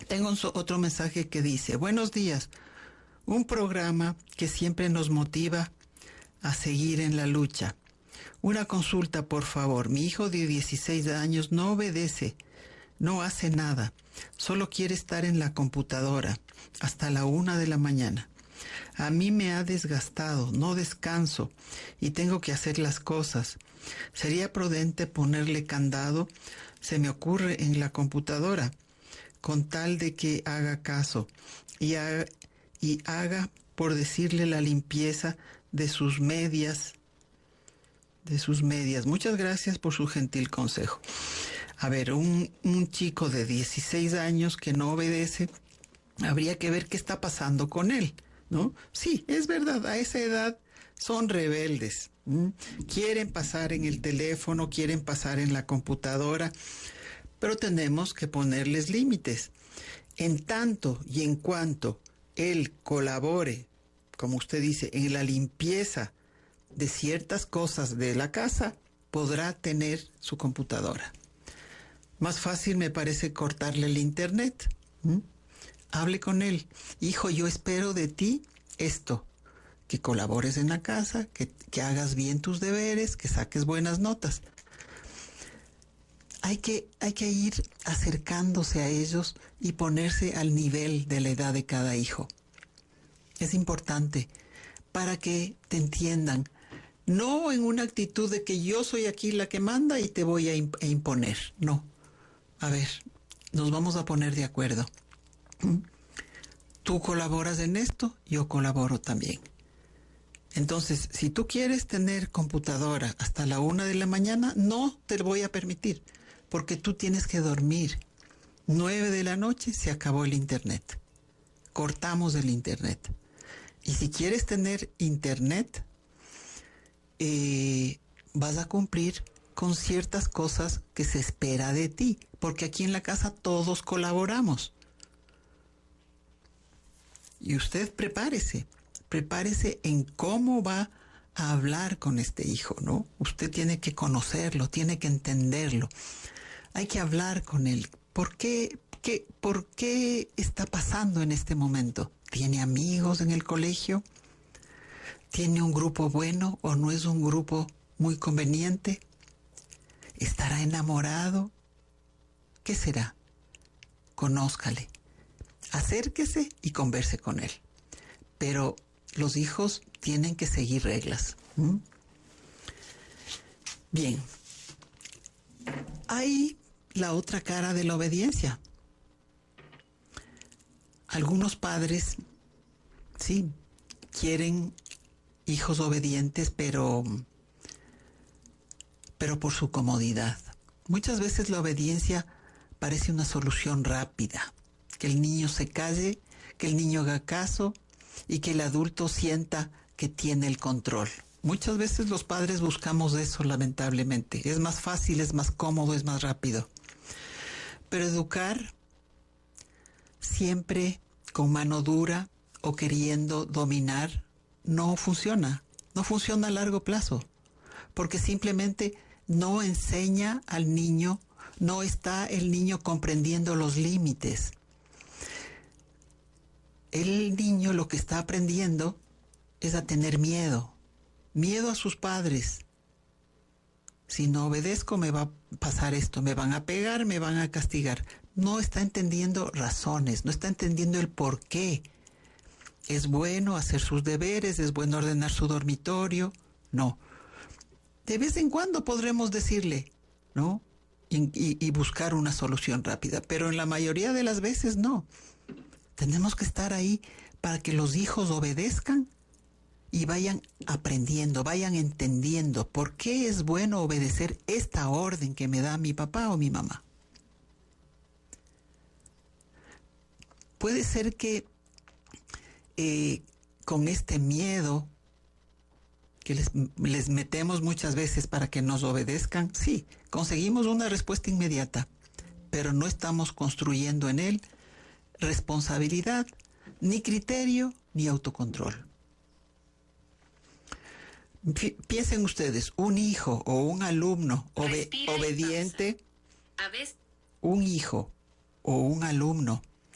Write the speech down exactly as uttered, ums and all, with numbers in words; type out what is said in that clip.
Tengo un, otro mensaje que dice: buenos días, un programa que siempre nos motiva a seguir en la lucha. Una consulta, por favor. Mi hijo de dieciséis años no obedece, no hace nada, solo quiere estar en la computadora hasta la una de la mañana. A mí me ha desgastado, no descanso y tengo que hacer las cosas. ¿Sería prudente ponerle candado? Se me ocurre en la computadora, con tal de que haga caso y haga, y haga, por decirle, la limpieza de sus medias, de sus medias. Muchas gracias por su gentil consejo. A ver, un, un chico de dieciséis años que no obedece, habría que ver qué está pasando con él, ¿no? Sí, es verdad, a esa edad son rebeldes. ¿Mm? Quieren pasar en el teléfono, quieren pasar en la computadora, pero tenemos que ponerles límites. En tanto y en cuanto él colabore, como usted dice, en la limpieza de ciertas cosas de la casa, podrá tener su computadora. Más fácil me parece cortarle el internet. ¿Mm? Hable con él. Hijo, yo espero de ti esto, que colabores en la casa, que, que hagas bien tus deberes, que saques buenas notas. Hay que, hay que ir acercándose a ellos y ponerse al nivel de la edad de cada hijo. Es importante para que te entiendan, no en una actitud de que yo soy aquí la que manda y te voy a imp- a imponer. No. A ver, nos vamos a poner de acuerdo. Tú colaboras en esto, yo colaboro también. Entonces, si tú quieres tener computadora hasta la una de la mañana, no te lo voy a permitir, porque tú tienes que dormir. Nueve de la noche se acabó el internet. Cortamos el internet. Y si quieres tener internet, eh, vas a cumplir con ciertas cosas que se espera de ti, porque aquí en la casa todos colaboramos. Y usted prepárese, prepárese en cómo va a hablar con este hijo, ¿no? Usted tiene que conocerlo, tiene que entenderlo. Hay que hablar con él. ¿Por qué, qué, por qué está pasando en este momento? ¿Tiene amigos en el colegio? ¿Tiene un grupo bueno o no es un grupo muy conveniente? ¿Estará enamorado? ¿Qué será? Conózcale. Acérquese y converse con él. Pero los hijos tienen que seguir reglas. ¿Mm? Bien. Hay la otra cara de la obediencia. Algunos padres, sí, quieren hijos obedientes, pero, pero por su comodidad. Muchas veces la obediencia parece una solución rápida. Que el niño se calle, que el niño haga caso y que el adulto sienta que tiene el control. Muchas veces los padres buscamos eso, lamentablemente. Es más fácil, es más cómodo, es más rápido. Pero educar siempre con mano dura o queriendo dominar no funciona. No funciona a largo plazo. Porque simplemente no enseña al niño, no está el niño comprendiendo los límites. El niño lo que está aprendiendo es a tener miedo. Miedo a sus padres. Si no obedezco me va a pasar esto, me van a pegar, me van a castigar. No está entendiendo razones, no está entendiendo el por qué. Es bueno hacer sus deberes, es bueno ordenar su dormitorio. No. De vez en cuando podremos decirle, ¿no? Y, y, y buscar una solución rápida, pero en la mayoría de las veces no. Tenemos que estar ahí para que los hijos obedezcan y vayan aprendiendo, vayan entendiendo por qué es bueno obedecer esta orden que me da mi papá o mi mamá. Puede ser que eh, con este miedo que les, les metemos muchas veces para que nos obedezcan, sí, conseguimos una respuesta inmediata, pero no estamos construyendo en él responsabilidad, ni criterio, ni autocontrol. P- piensen ustedes, un hijo o un alumno obe- obediente, un hijo o un alumno